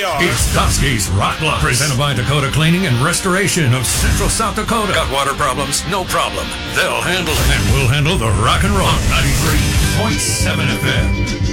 are. It's Dusky's Rock Block, presented by Dakota Cleaning and Restoration of Central South Dakota. Got water problems? No problem. They'll handle it. And we'll handle the rock and roll on 93.7 FM.